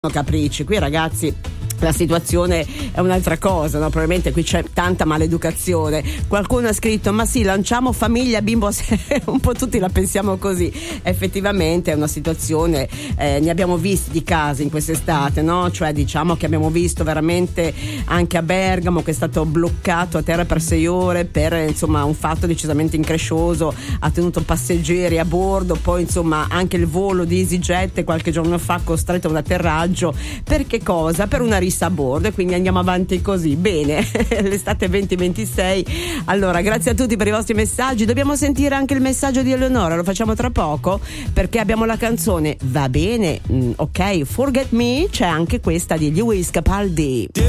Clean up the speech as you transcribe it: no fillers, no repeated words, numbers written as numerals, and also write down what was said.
capricci. Qui ragazzi la situazione è un'altra cosa, no? Probabilmente qui c'è tanta maleducazione. Qualcuno ha scritto: ma sì, lanciamo famiglia, bimbo, un po' tutti la pensiamo così. Effettivamente è una situazione, ne abbiamo visti di casi in quest'estate, no? Cioè diciamo che abbiamo visto veramente anche a Bergamo che è stato bloccato a terra per 6 ore per insomma un fatto decisamente increscioso, ha tenuto passeggeri a bordo, poi insomma anche il volo di EasyJet qualche giorno fa costretto a un atterraggio. Per che cosa? Per una a bordo, e quindi andiamo avanti così. Bene, l'estate 2026. Allora, grazie a tutti per i vostri messaggi. Dobbiamo sentire anche il messaggio di Eleonora, lo facciamo tra poco perché abbiamo la canzone. Va bene, ok, Forget Me, c'è anche questa di Lewis Capaldi.